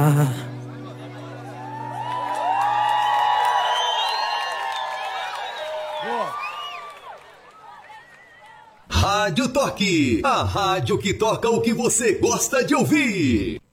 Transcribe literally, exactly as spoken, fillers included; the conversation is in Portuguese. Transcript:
Rádio Toque, a rádio que toca o que você gosta de ouvir.